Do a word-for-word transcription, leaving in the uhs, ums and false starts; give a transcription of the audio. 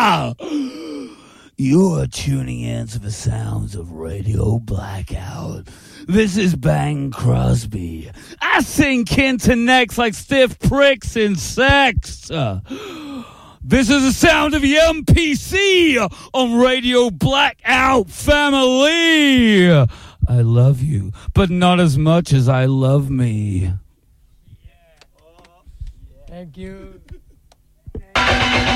You are tuning in to the sounds of Radio Blackout. This is Bang Crosby. I sink into necks like stiff pricks in sex. Uh, this is the sound of the M P C on Radio Blackout family. I love you, but not as much as I love me. Thank you.